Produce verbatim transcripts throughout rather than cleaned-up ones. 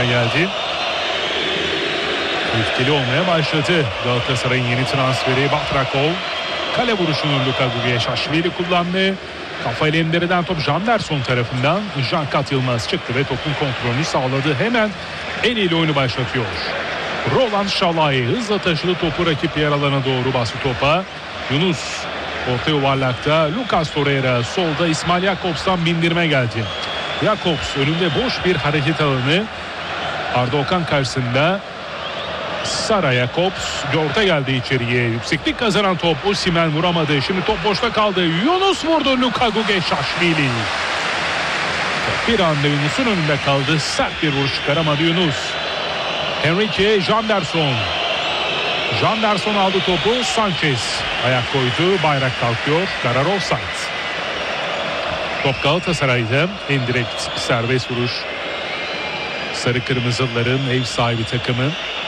üzerinden geldi. Etkili olmaya başladı Galatasaray'ın yeni transferi Batrakov. Kale vuruşunu Luka Gugeşaşvili kullandı. Kafayla indiriden top Janderson tarafından Cankat Yılmaz çıktı ve topun kontrolünü sağladı. Hemen en iyi oyunu başlatıyor. Roland Şalay hızla taşıdı topu rakip yer alana doğru, bastı topa. Yunus orta yuvarlakta, Lucas Torreira solda, İsmail Jakobs'tan bindirme geldi. Jakobs önünde boş bir hareket alanı. Arda Okan karşısında. Sara Jakobs orta geldi içeriye. Yükseklik kazanan top, Osimhen vuramadı. Şimdi top boşta kaldı. Yunus vurdu, Luka Gugeşaşvili. Bir anda Yunus'un önünde kaldı. Sert bir vuruş çıkaramadı Yunus. Henrique Janderson. Janderson aldı topu. Sanchez ayak koydu. Bayrak kalkıyor. Karar offside. Top Galatasaray'da. En direkt serbest vuruş. Sarı Kırmızılıların ev sahibi takımı.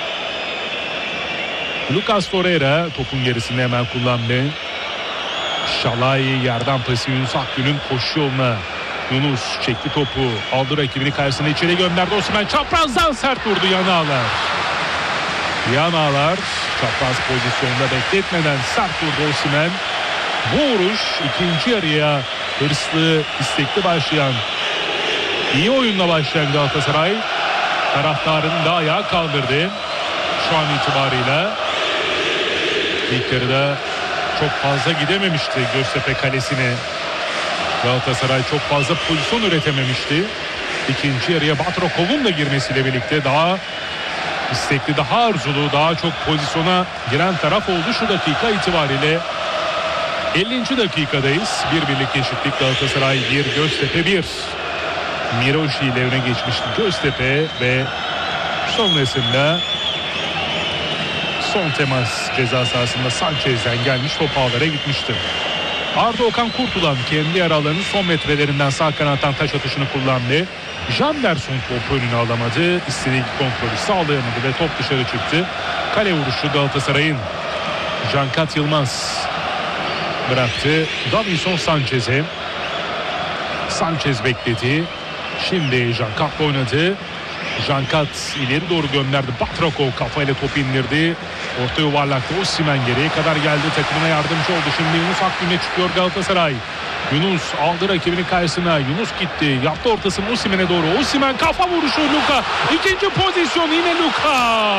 Lucas Torreira topun gerisinde hemen kullandı. Şalay yerden pası Yunus Akgün'ün koşu yoluna. Yunus çekti topu. Aldı rakibini karşısına, içeri gönderdi. Osimhen çaprazdan sert vurdu, yan ağlar. Yan ağlar. Çapraz pozisyonda bekletmeden sert vurdu Osimhen. Bu vuruş ikinci yarıya hırslı, istekli başlayan, iyi oyunla başlayan Galatasaray taraftarını da ayağa kaldırdı. Şu an itibarıyla ilk yarıda çok fazla gidememişti Göztepe kalesine. Galatasaray çok fazla pozisyon üretememişti. İkinci yarıya Batrakov'un da girmesiyle birlikte daha istekli, daha arzulu, daha çok pozisyona giren taraf oldu şu dakika itibariyle. ellinci dakikadayız. Bir birlik eşitlik, Galatasaray bir, Göztepe bir. Miroji ile öne geçmişti Göztepe ve sonrasında son temas ceza sahasında Sanchez'den gelmiş, top ağlara gitmişti. Arda Okan Kurtulan kendi yer alanının son metrelerinden sağ kanattan taş atışını kullandı. Janderson topu önüne alamadı. İstediği kontrolü sağlayamadı ve top dışarı çıktı. Kale vuruşu Galatasaray'ın. Cankat Yılmaz bıraktı. Davinson Sanchez'e. Sanchez bekledi. Şimdi Cankat oynadı. Cankat ileri doğru gönderdi. Batrakov kafayla topu indirdi. Orta yuvarlakta Osimhen geriye kadar geldi. Takımına yardımcı oldu. Şimdi Yunus Akgün'e çıkıyor Galatasaray. Yunus aldı rakibinin karşısına. Yunus gitti. Yaptı ortasını Osimhen'e doğru. Osimhen kafa vuruşu Luka. İkinci pozisyon yine Luka.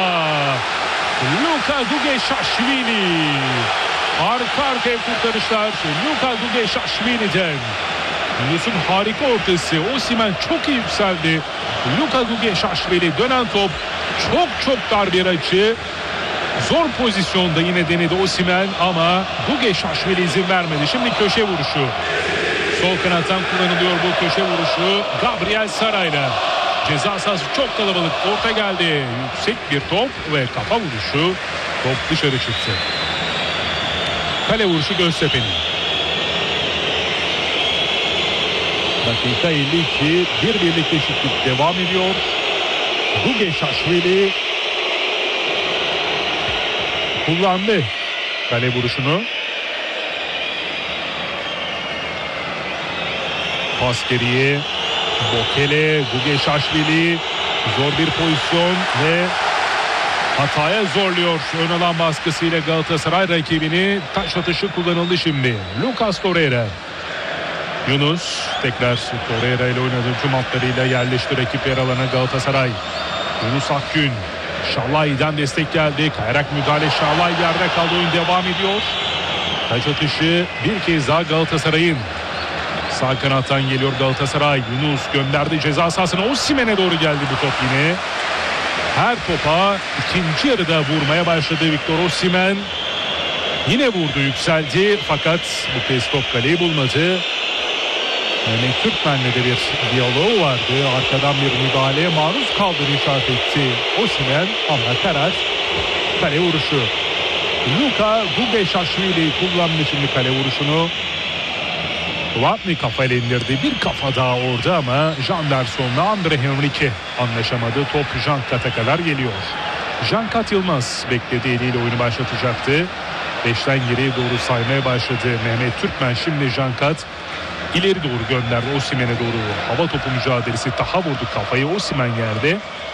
Luka Gugeşaşvili. Arka arkaya kurtarışlar Luka Gugeşaşvili'den. Yunus'un harika ortası. Osimhen çok iyi yükseldi. Luka Gugeşaşvili, dönen top, çok çok dar bir açı. Zor pozisyonda yine denedi Osimhen ama Gugeşaşvili izin vermedi. Şimdi köşe vuruşu. Sol kanattan kullanılıyor bu köşe vuruşu. Gabriel Saray'la. Ceza sahası çok kalabalık. Orta geldi. Yüksek bir top ve kafa vuruşu. Top dışarı çıktı. Kale vuruşu Göztepe'nin. Dakika elli iki, bir birlik eşitlik devam ediyor. Gugeşaşvili kullandı kale vuruşunu. Pas geriye. Bokele, Gugeşaşvili zor bir pozisyon ve hataya zorluyor. Ön alan baskısıyla Galatasaray rakibini. Taş atışı kullanıldı şimdi. Lucas Torreira. Yunus tekrar Torreira ile oynadı. Tüm hatlarıyla yerleşti rakip yer alana Galatasaray. Yunus Akgün. Şalay'dan destek geldi. Kayarak müdahale, Şalay yerde kaldı. Oyun devam ediyor. Taç atışı bir kez daha Galatasaray'ın. Sağ kanattan geliyor Galatasaray. Yunus gönderdi ceza sahasına. Osimhen'e doğru geldi bu top yine. Her topa ikinci yarıda vurmaya başladı Victor Osimhen. Yine vurdu, yükseldi fakat bu kez top kaleyi bulmadı. Mehmet Türkmen'le de bir diyaloğu vardı. Arkadan bir müdahaleye maruz kaldığını işaret etti Osimhen ama karar kale vuruşu. Luka Gugeşaşvili kullandı şimdi kale vuruşunu. Vatni kafayla indirdi. Bir kafa daha orada ama Janderson'la Andre Henrique anlaşamadı. Top Cankat'a kadar geliyor. Cankat Yılmaz bekledi, eliyle oyunu başlatacaktı. Beşten geriye doğru saymaya başladı Mehmet Türkmen. Şimdi Cankat ileri doğru gönderdi Osimhen'e doğru. Hava topu mücadelesi, daha vurdu kafayı, Osimhen yerde.